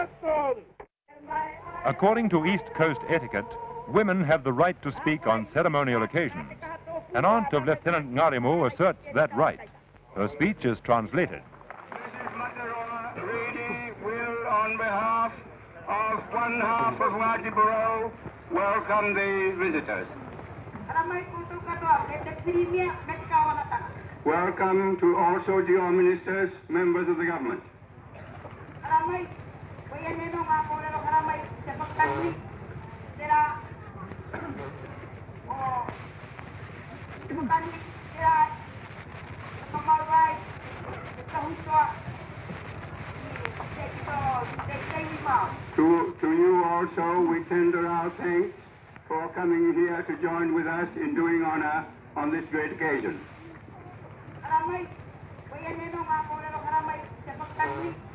According to East Coast etiquette, women have the right to speak on ceremonial occasions. An aunt of Lieutenant Ngarimu asserts that right. Her speech is translated. Mrs. Matarona really will, on behalf of one half of Wajiburo, welcome the visitors. Welcome to all Sojo ministers, members of the government. To you also, we tender our thanks for coming here to join with us in doing honor on this great occasion.